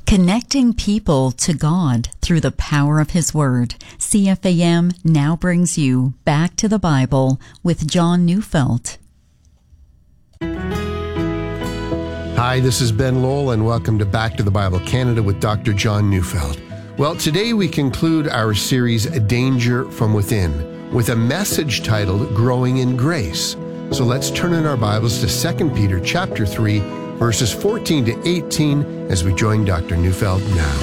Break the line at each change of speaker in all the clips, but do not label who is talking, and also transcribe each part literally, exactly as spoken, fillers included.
Connecting people to God through the power of His Word. C F A M now brings you Back to the Bible with John Neufeld.
Hi, this is Ben Lowell, and welcome to Back to the Bible Canada with Doctor John Neufeld. Well, today we conclude our series, Danger from Within, with a message titled Growing in Grace. So let's turn in our Bibles to Second Peter chapter three, verses fourteen to eighteen, as we join Doctor Neufeld now.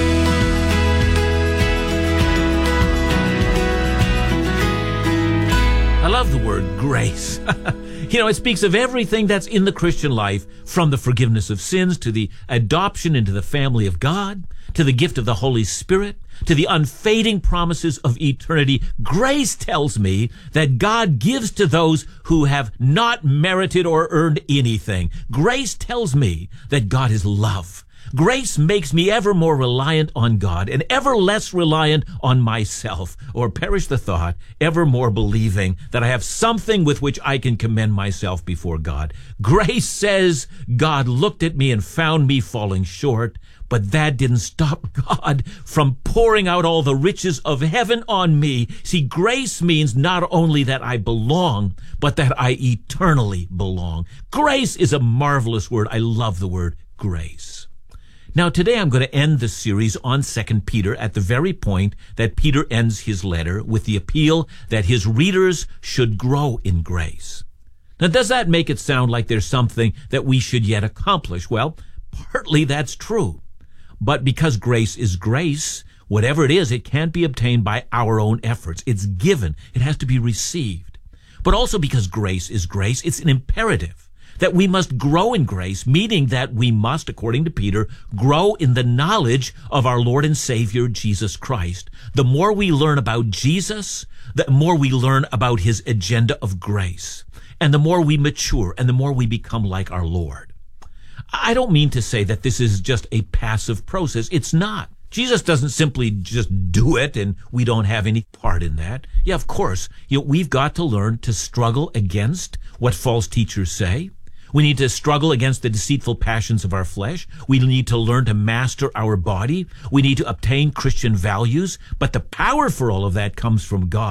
I love the word grace. You know, it speaks of everything that's in the Christian life, from the forgiveness of sins to the adoption into the family of God, to the gift of the Holy Spirit, to the unfading promises of eternity. Grace tells me that God gives to those who have not merited or earned anything. Grace tells me that God is love. Grace makes me ever more reliant on God and ever less reliant on myself, or perish the thought, ever more believing that I have something with which I can commend myself before God. Grace says God looked at me and found me falling short, but that didn't stop God from pouring out all the riches of heaven on me. See, grace means not only that I belong, but that I eternally belong. Grace is a marvelous word. I love the word grace. Now, today I'm going to end the series on Second Peter at the very point that Peter ends his letter, with the appeal that his readers should grow in grace. Now, does that make it sound like there's something that we should yet accomplish? Well, partly that's true. But because grace is grace, whatever it is, it can't be obtained by our own efforts. It's given. It has to be received. But also because grace is grace, it's an imperative that we must grow in grace, meaning that we must, according to Peter, grow in the knowledge of our Lord and Savior, Jesus Christ. The more we learn about Jesus, the more we learn about his agenda of grace. And the more we mature and the more we become like our Lord. I don't mean to say that this is just a passive process. It's not. Jesus doesn't simply just do it and we don't have any part in that. Yeah, of course, you know, we've got to learn to struggle against what false teachers say. We need to struggle against the deceitful passions of our flesh. We need to learn to master our body. We need to obtain Christian values. But the power for all of that comes from God.